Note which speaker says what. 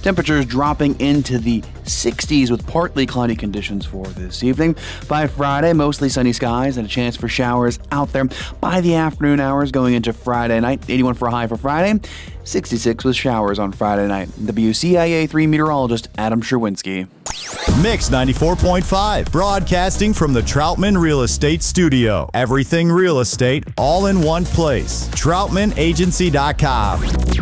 Speaker 1: Temperatures dropping into the 60s with partly cloudy conditions for this evening. By Friday, mostly sunny skies and a chance for showers out there by the afternoon hours going into Friday night. 81 for a high for Friday, 66 with showers on Friday night. WCIA 3 meteorologist Adam Sherwinski.
Speaker 2: Mix 94.5, broadcasting from the Troutman Real Estate Studio. Everything real estate, all in one place. TroutmanAgency.com.